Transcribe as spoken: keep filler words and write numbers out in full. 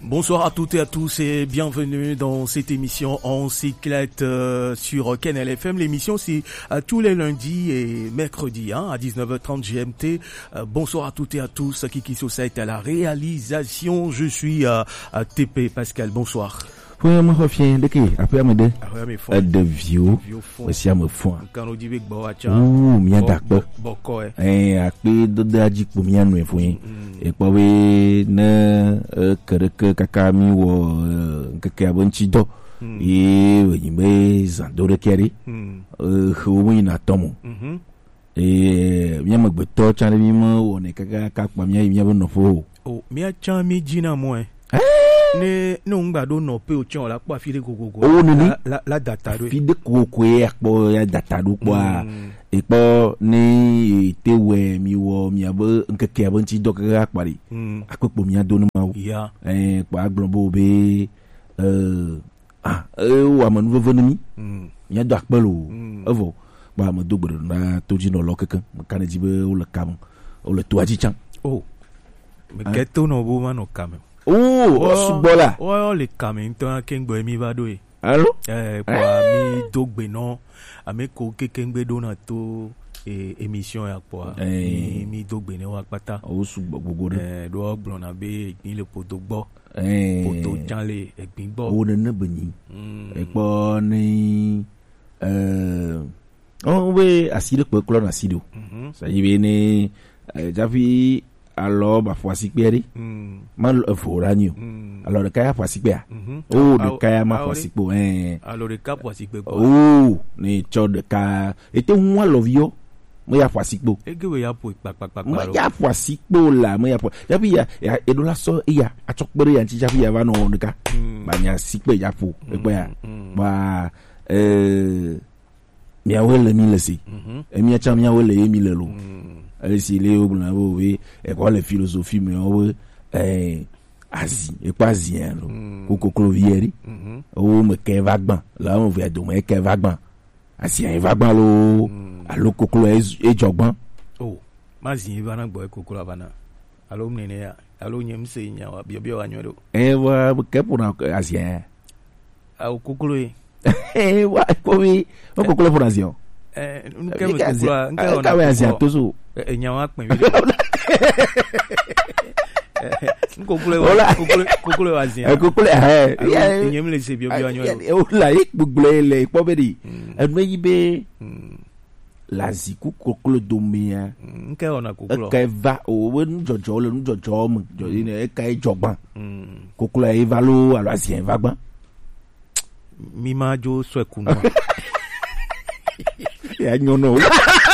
Bonsoir à toutes et à tous et bienvenue dans cette émission en cyclette euh, sur Canal F M. L'émission c'est euh, tous les lundis et mercredis hein, à dix-neuf heures trente G M T. Euh, bonsoir à toutes et à tous. Kiki Sosa est à la réalisation. Je suis à, à T P Pascal. Bonsoir. Oui, moi reviens de qui après me de de vieux aussi à me fond. Quand on dit que bon acha. Ouh, mien d'accord. Boko eh. Eh, après de de aji pour mien nous fond. Et quoi we na que que kakami wo que abonchi do. Et oui mais zando de keri. Euh, oui na tomo. Et mien me beto chane mi mo on est kaka kakpa mien mien bon fo. Oh, mien chami jina moi. Ne no ngbado no pe o chon la pa fide gogogo la la data do fide koko e akpo ya data do kwa e po ni te we mi wo mi abo nkeke abo nti dokera akpari akpo mi ado no ma ya eh kwa glombo be euh ah e wa ma nouveau venu mi ado akpelo evo ba ma do gboro na toji no lokeke kan ji be o le kam o le toaji chan oh me keto no bo ma no kam. Oh, subola. Oh, les caméras, tant qu'un mi va doué. Allô? Eh, pour mi dogbe non, ame ko qu'un bedo na to émission ya pour mi mi dogbe ne wa pata. Oh, subo gogo. Eh, do blon abe ni le poto bo. Eh, poto chanle e bin bo. Oh, ne beni. E po ni euh oh we asile ko ko na sido. Ça y est ne javi alors ba fois si péri mal foranio alors le kaya fois si péa oh le kaya ma fois si po eh alors le cap fois si pe oh ni cho de ka était moi lovio moi ya fois si po e ge we ya po pa pa pa moi ya fois si po la moi ya po ya bi ya e do la so ya a chok pere ya ti ja bi ya va no de ka ba nya si pe ya po e po ya ba euh mi awele mi lesi e mi cha mi awele mi le lo allez si les au blanc oui et quoi la philosophie mais on eh asi et pas asien lo koko clovieri o me ke vagban là on veut donc ke vagban asien vagban lo allo koko e jogban oh mazin va na gbo koko la bana allo mnene ya allo nyem se nya wa bio bio anyo do eh wa ke pour asien a koko lo eh wa ko vi o koko lo pour asien eh nke mo koko la nke ona ka we asien tozo enyawa pin video kokule kokule kokule wazia kokule eh enyem le se bio bio anyo o la ik bugle le pobedi enwe yibe la ziku kokule domia nke ona kokule ka va o won jojo le jojo mo jo ni ka jogban kokule evalo alo asien vagban mi ma jo so ekunu ya nyono